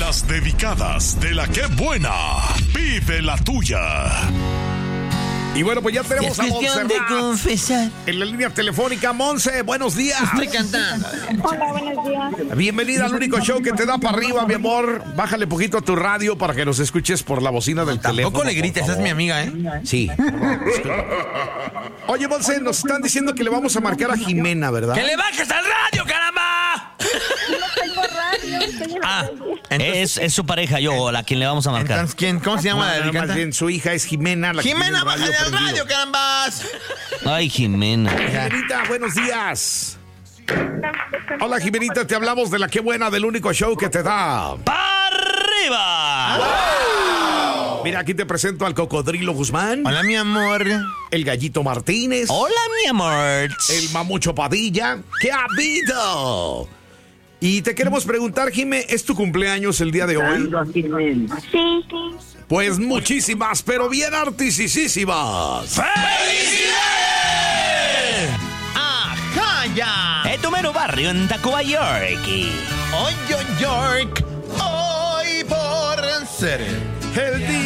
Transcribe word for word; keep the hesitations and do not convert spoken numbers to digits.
Las dedicadas de la que buena. Pide la tuya. Y bueno, pues ya tenemos a Montserrat de confesar. en la línea telefónica. Monse, buenos días. Estoy cantando. Hola, buenos días. Bienvenida al único show que te da para arriba, mi amor. Bájale poquito a tu radio para que nos escuches por la bocina del teléfono. Tampoco le grites, esa es mi amiga, ¿eh? Sí. Oye, Monse, nos están diciendo que le vamos a marcar a Jimena, ¿verdad? ¡Que le bajes al radio, caramba! No tengo radio, estoy en la Ah, calle. entonces, Es, es su pareja, yo, la quien le vamos a marcar. entonces, ¿quién? ¿Cómo se llama No, la no, dedicante? más bien, su hija es Jimena. La que Jimena, tiene el radio bájale al prendido. radio, carambas. Ay, Jimena. Jimenita, buenos días. Hola, Jimenita, te hablamos de la que buena del único show que te da. ¡Para arriba! Mira, aquí te presento al Cocodrilo Guzmán, Hola, mi amor. el Gallito Martínez, Hola, mi amor. el Mamucho Padilla. ¿Qué ha habido? Y te queremos preguntar, Jime, ¿es tu cumpleaños el día de hoy? Sí, sí. Pues muchísimas, pero bien artisísimas. ¡Felicidades! ¡Ajá, ya! Es tu mero barrio en Tacuba, York. Hoy, yo, York. Hoy por ser. El día